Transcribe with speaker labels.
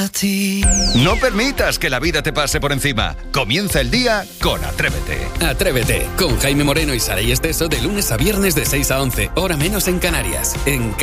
Speaker 1: a ti.
Speaker 2: No permitas que la vida te pase por encima. Comienza el día con Atrévete.
Speaker 3: Atrévete, con Jaime Moreno y Saray Esteso de lunes a viernes de 6 a 11, hora menos en Canarias. En